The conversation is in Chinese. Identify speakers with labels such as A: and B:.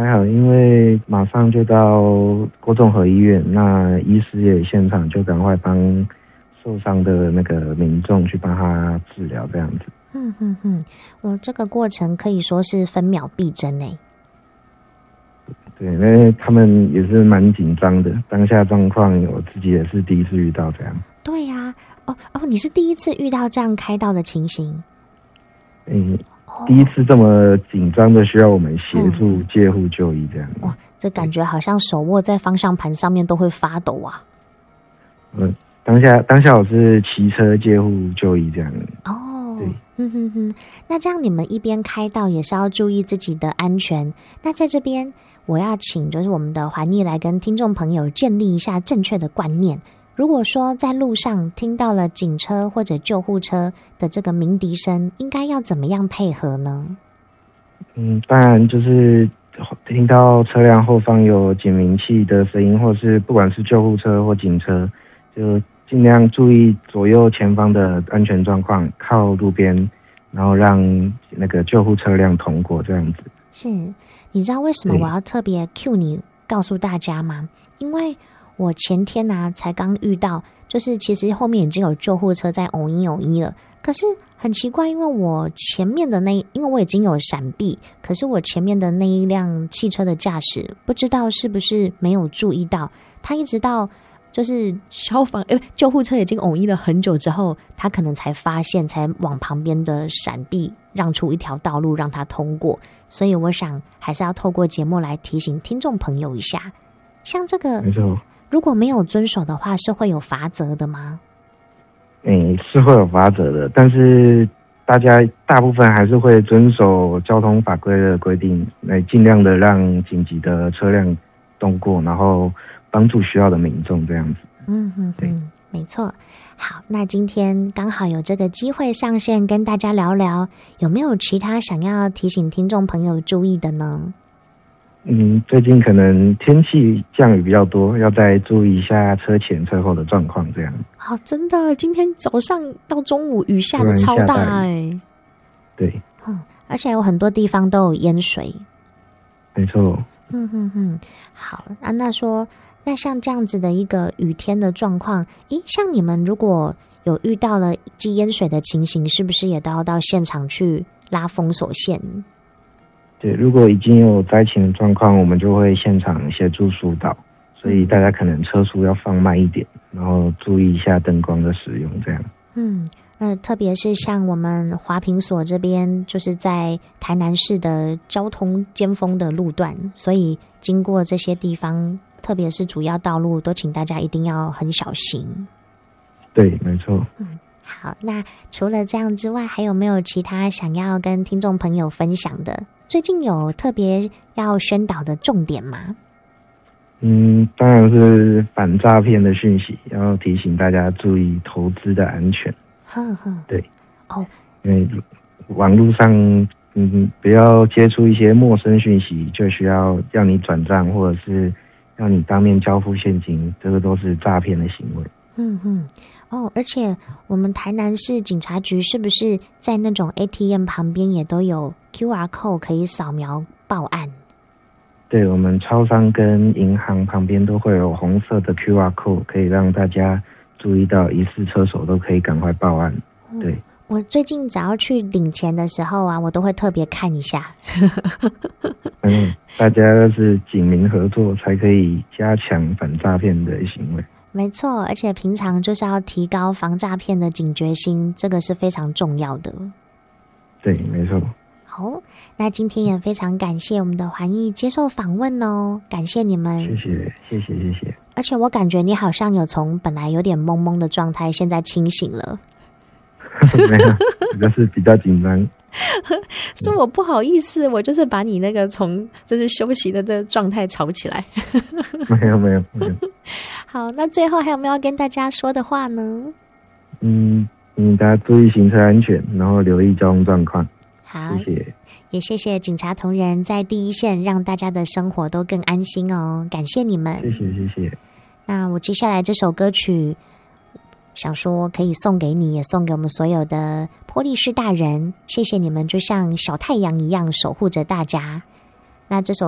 A: 还好，因为马上就到郭综合医院，那医师也现场就赶快帮受伤的那个民众去帮他治疗，这样子。
B: 我这个过程可以说是分秒必争诶。
A: 对，因为他们也是蛮紧张的，当下状况我自己也是第一次遇到这样。
B: 对呀，你是第一次遇到这样开刀的情形？
A: 第一次这么紧张的需要我们协助介护就医这样。
B: 哇，这感觉好像手握在方向盘上面都会发抖啊。
A: 当下我是骑车介护就医这样。对，
B: 那这样你们一边开道也是要注意自己的安全。那在这边我要请就是我们的环艺来跟听众朋友建立一下正确的观念。如果说在路上听到了警车或者救护车的这个鸣笛声，应该要怎么样配合呢？
A: 当然就是听到车辆后方有警鸣器的声音，或是不管是救护车或警车，就尽量注意左右前方的安全状况，靠路边，然后让那个救护车辆通过这样子。
B: 是，你知道为什么我要特别 cue 你告诉大家吗？因为我前天才刚遇到，就是其实后面已经有救护车在偶一了，可是很奇怪，因为我前面的因为我已经有闪避，可是我前面的那一辆汽车的驾驶不知道是不是没有注意到，他一直到就是救护车已经偶一了很久之后，他可能才发现，才往旁边的闪避让出一条道路让他通过。所以我想还是要透过节目来提醒听众朋友一下，像这个
A: 没错，
B: 如果没有遵守的话是会有罚则的吗？
A: 是会有罚则的，但是大家大部分还是会遵守交通法规的规定，来尽量的让紧急的车辆通过，然后帮助需要的民众这样子。对，
B: 没错。好，那今天刚好有这个机会上线跟大家聊聊，有没有其他想要提醒听众朋友注意的呢？
A: 最近可能天气降雨比较多，要再注意一下车前车后的状况这样。
B: 好，真的，今天早上到中午雨下的超大
A: 对，
B: 而且有很多地方都有淹水。
A: 没错。
B: 好，那像这样子的一个雨天的状况，像你们如果有遇到了积淹水的情形，是不是也都要到现场去拉封锁线？
A: 对，如果已经有灾情的状况，我们就会现场协助疏导，所以大家可能车速要放慢一点，然后注意一下灯光的使用这样。
B: 特别是像我们华屏所这边，就是在台南市的交通尖峰的路段，所以经过这些地方，特别是主要道路，都请大家一定要很小心。
A: 对，没错。
B: 好，那除了这样之外，还有没有其他想要跟听众朋友分享的？最近有特别要宣导的重点吗？
A: 当然是反诈骗的讯息，要提醒大家注意投资的安全。对，因为网络上，不要接触一些陌生讯息，就需要你转账，或者是让你当面交付现金，这个都是诈骗的行为。
B: 而且我们台南市警察局是不是在那种 ATM 旁边也都有 QR code 可以扫描报案？
A: 对，我们超商跟银行旁边都会有红色的 QR code， 可以让大家注意到疑似车手都可以赶快报案。对，
B: 我最近只要去领钱的时候我都会特别看一下。
A: 大家都是警民合作，才可以加强反诈骗的行为。
B: 没错，而且平常就是要提高防诈骗的警觉心，这个是非常重要的。
A: 对，没错。
B: 好，那今天也非常感谢我们的环艺接受访问哦，感谢你们。谢谢。而且我感觉你好像有从本来有点懵懵的状态，现在清醒了。
A: 没有，就是比较紧张。
B: 是我不好意思，我就是把你那个从就是休息的这个状态吵起来。
A: 没有。
B: 好，那最后还有没有要跟大家说的话呢？
A: 大家注意行车安全，然后留意交通状况。
B: 好，
A: 谢谢。
B: 也谢谢警察同仁在第一线让大家的生活都更安心哦，感谢你们。
A: 谢谢。
B: 那我接下来这首歌曲想说可以送给你，也送给我们所有的波力士大人，谢谢你们就像小太阳一样守护着大家。那这首